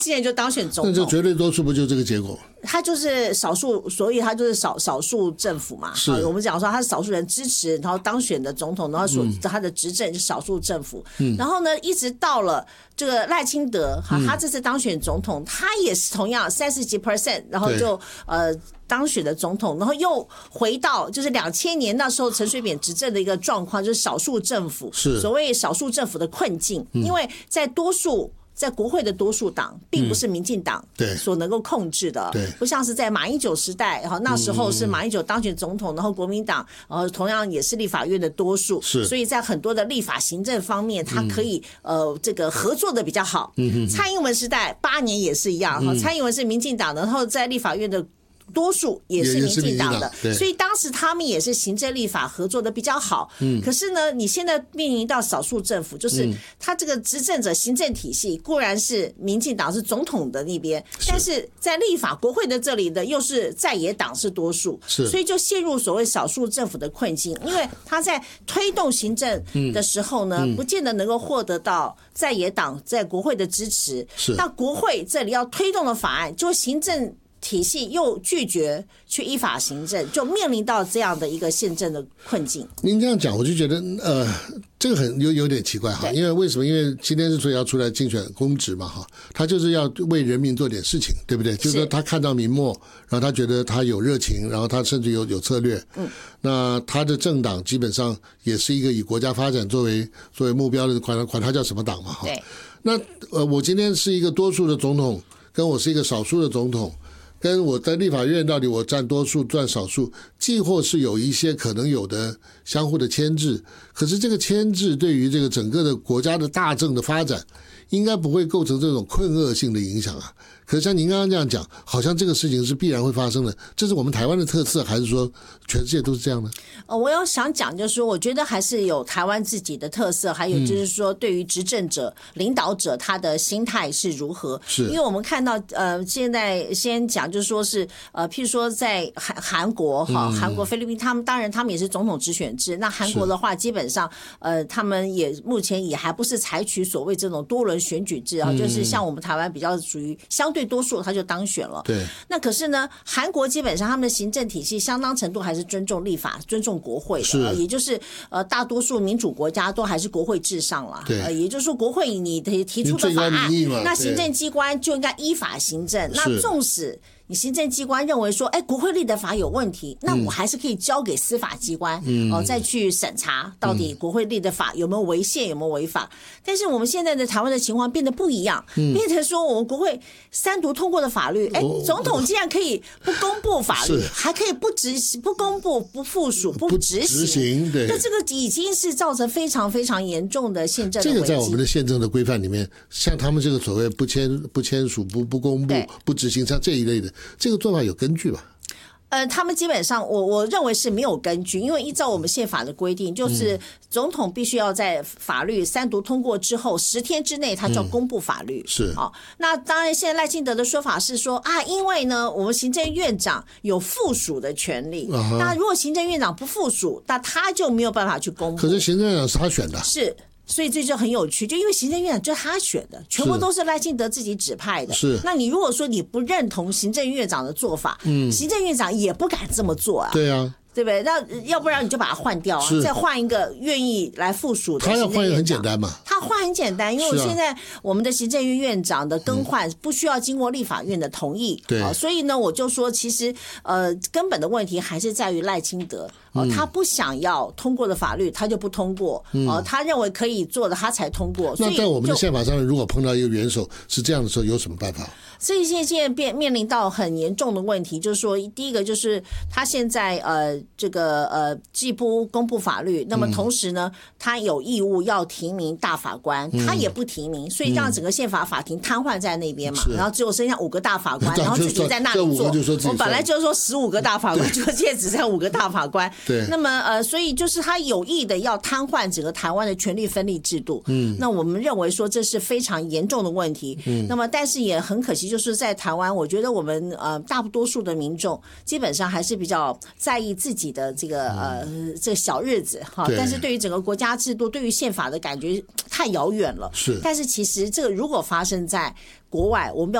现在就当选总统， 那就绝对多数不就这个结果？ 他就是少数，所以他就是少数政府嘛。 是我们讲说他是少数人支持，然后当选的总统，然后他的执政是少数政府。然后呢，一直到了这个赖清德，他这次当选总统，他也是同样30几%，然后就当选的总统，然后又回到就是2000年那时候陈水扁执政的一个状况，就是少数政府，所谓少数政府的困境，因为在国会的多数党并不是民进党所能够控制的，不像是在马英九时代，那时候是马英九当选总统，然后国民党同样也是立法院的多数，所以在很多的立法行政方面，它可以这个合作的比较好。蔡英文时代8年也是一样，蔡英文是民进党的，然后在立法院的多数也是民进党的，所以当时他们也是行政立法合作的比较好。可是呢，你现在面临到少数政府，就是他这个执政者行政体系固然是民进党是总统的那边，但是在立法国会的这里的又是在野党是多数，所以就陷入所谓少数政府的困境。因为他在推动行政的时候呢，不见得能够获得到在野党在国会的支持。那国会这里要推动的法案，就行政体系又拒绝去依法行政，就面临到这样的一个宪政的困境。 您这样讲，我就觉得这个有点奇怪哈，因为为什么？因为今天之所以要出来竞选公职嘛哈，他就是要为人民做点事情，对不对？就是说他看到民末，然后他觉得他有热情，然后他甚至有策略。那他的政党基本上也是一个以国家发展作为目标的，管他叫什么党嘛哈。那我今天是一个多数的总统，跟我是一个少数的总统。跟我在立法院到底我占多数占少数，既或是有一些可能有的相互的牵制，可是这个牵制对于这个整个的国家的大政的发展，应该不会构成这种困厄性的影响啊。可是像您刚刚这样讲，好像这个事情是必然会发生的，这是我们台湾的特色，还是说全世界都是这样的？ 我要想讲就是说，我觉得还是有台湾自己的特色，还有就是说对于执政者、领导者他的心态是如何。因为我们看到现在先讲就是说是譬如说在韩国韩国、菲律宾，他们也是总统直选制。那韩国的话，基本上他们也目前也还不是采取所谓这种多轮选举制啊，就是像我们台湾比较属于相对多数他就当选了。那可是呢，韩国基本上他们的行政体系相当程度还是尊重立法、尊重国会的，也就是大多数民主国家都还是国会至上了。也就是说国会你提出的法案，那行政机关就应该依法行政。那纵使你行政机关认为说，国会立的法有问题，那我还是可以交给司法机关再去审查到底国会立的法有没有违宪，有没有违法。但是我们现在的台湾的情况变得不一样，变成说我们国会3读通过的法律，总统竟然可以不公布法律，还可以不公布、不附属、不执行。那这个已经是造成非常非常严重的宪政的危机。 这个在我们的宪政的规范里面，像他们这个所谓不签署、不公布、不执行，像这一类的。这个做法有根据吧？ 他们基本上我认为是没有根据，因为依照我们宪法的规定，就是总统必须要在法律3读通过之后10天之内，他就要公布法律。那当然，现在赖清德的说法是说因为呢，我们行政院长有附属的权利，那如果行政院长不附属，那他就没有办法去公布。 可是行政院长是他选的， 所以这就很有趣，就因为行政院长就是他选的，全部都是赖清德自己指派的。那你如果说你不认同行政院长的做法，行政院长也不敢这么做啊。 对啊。 对不对？那要不然你就把它换掉啊，再换一个愿意来附属的。 他要换一个很简单嘛？ 他换很简单，因为我现在我们的行政院院长的更换不需要经过立法院的同意。所以呢，我就说其实根本的问题还是在于赖清德。他不想要通过的法律，他就不通过。他认为可以做的，他才通过。 那在我们的宪法上面，如果碰到一个元首是这样的时候，有什么办法？ 所以现在面临到很严重的问题，就是说，第一个就是他现在这个既不公布法律，那么同时呢，他有义务要提名大法官，他也不提名，所以让整个宪法法庭瘫痪在那边嘛，然后只有剩下5个大法官，然后自己在那里做。我们本来就说15个大法官，就现在只剩5个大法官。那么所以就是他有意的要瘫痪整个台湾的权力分立制度。那我们认为说这是非常严重的问题。那么但是也很可惜，就是在台湾，我觉得我们大多数的民众基本上还是比较在意自自己的这个这个小日子哈，但是对于整个国家制度、对于宪法的感觉太遥远了。 是， 但是其实这个如果发生在国外，我们